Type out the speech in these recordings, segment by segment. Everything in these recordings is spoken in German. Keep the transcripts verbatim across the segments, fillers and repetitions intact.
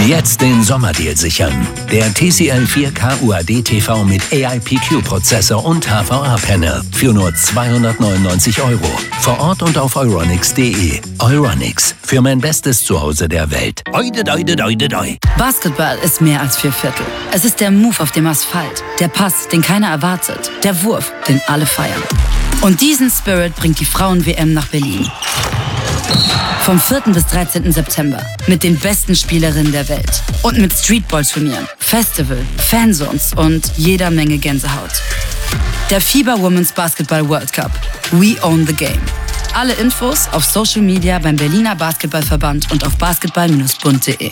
Jetzt den Sommerdeal sichern. Der T C L vier K U A D T V mit A I P Q-Prozessor und H V A-Panel für nur zweihundertneunundneunzig Euro. Vor Ort und auf euronics punkt de. Euronics, für mein bestes Zuhause der Welt. Oide, oide, oide, oide. Basketball ist mehr als vier Viertel. Es ist der Move auf dem Asphalt, der Pass, den keiner erwartet, der Wurf, den alle feiern. Und diesen Spirit bringt die Frauen-W M nach Berlin. Vom vierten bis dreizehnten September mit den besten Spielerinnen der Welt und mit Streetball-Turnieren, Festival, Fanzones und jeder Menge Gänsehaut. Der FIBA Women's Basketball World Cup. We own the game. Alle Infos auf Social Media beim Berliner Basketballverband und auf basketball Bindestrich bund punkt de.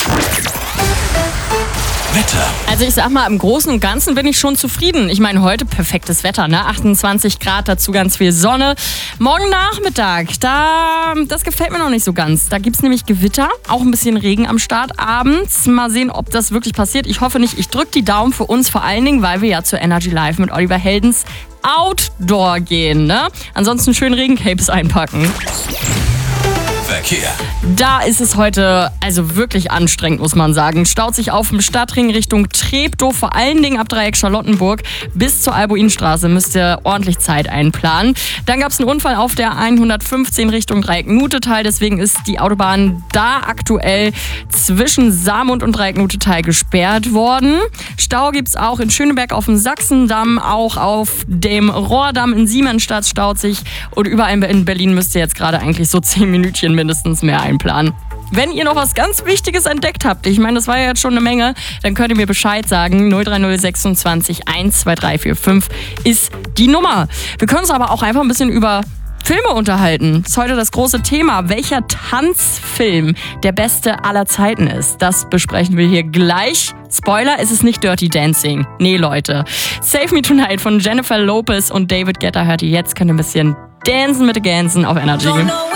Wetter. Also ich sag mal, im Großen und Ganzen bin ich schon zufrieden. Ich meine, heute perfektes Wetter, ne? achtundzwanzig Grad, dazu ganz viel Sonne. Morgen Nachmittag, da, das gefällt mir noch nicht so ganz. Da gibt's nämlich Gewitter, auch ein bisschen Regen am Start abends. Mal sehen, ob das wirklich passiert. Ich hoffe nicht. Ich drücke die Daumen für uns, vor allen Dingen, weil wir ja zur Energy Live mit Oliver Heldens Outdoor gehen, ne? Ansonsten schön Regencapes einpacken. Verkehr. Da ist es heute also wirklich anstrengend, muss man sagen. Staut sich auf dem Stadtring Richtung Treptow, vor allen Dingen ab Dreieck Charlottenburg bis zur Albuinstraße müsst ihr ordentlich Zeit einplanen. Dann gab es einen Unfall auf der hundertfünfzehn Richtung Dreieck-Nutetal, deswegen ist die Autobahn da aktuell zwischen Saarmund und Dreieck-Nutetal gesperrt worden. Stau gibt es auch in Schöneberg auf dem Sachsendamm, auch auf dem Rohrdamm in Siemensstadt staut sich und überall in Berlin müsst ihr jetzt gerade eigentlich so zehn Minütchen mindestens mehr einplanen. Wenn ihr noch was ganz Wichtiges entdeckt habt, ich meine, das war ja jetzt schon eine Menge, dann könnt ihr mir Bescheid sagen. null drei null sechsundzwanzig eins zwei drei vier fünf ist die Nummer. Wir können uns aber auch einfach ein bisschen über Filme unterhalten. Das ist heute das große Thema. Welcher Tanzfilm der beste aller Zeiten ist, das besprechen wir hier gleich. Spoiler, es ist nicht Dirty Dancing. Nee, Leute. Save Me Tonight von Jennifer Lopez und David Guetta hört ihr jetzt. Könnt ihr ein bisschen dancen mit den Gansen auf Energy.